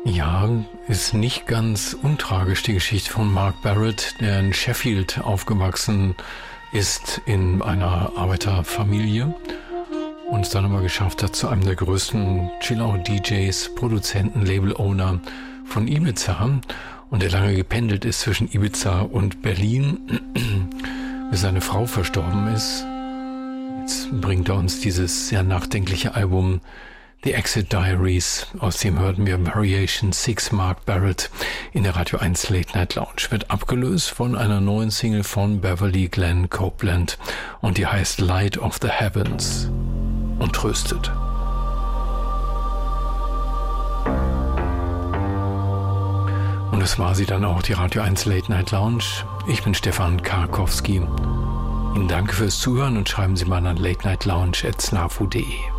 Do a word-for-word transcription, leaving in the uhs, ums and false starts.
Ja, ist nicht ganz untragisch die Geschichte von Mark Barrett, der in Sheffield aufgewachsen ist in einer Arbeiterfamilie und es dann aber geschafft hat, zu einem der größten Chill-Out-D Js, Produzenten, Label-Owner von Ibiza, und der lange gependelt ist zwischen Ibiza und Berlin, bis seine Frau verstorben ist. Jetzt bringt er uns dieses sehr nachdenkliche Album The Exit Diaries, aus dem hörten wir Variation six Mark Barrett in der Radio eins Late Night Lounge. Wird abgelöst von einer neuen Single von Beverly Glenn Copeland und die heißt Light of the Heavens und tröstet. Und es war sie dann auch, die Radio eins Late Night Lounge. Ich bin Stefan Karkowski. Ihnen danke fürs Zuhören und schreiben Sie mal an late night lounge at snafu punkt de.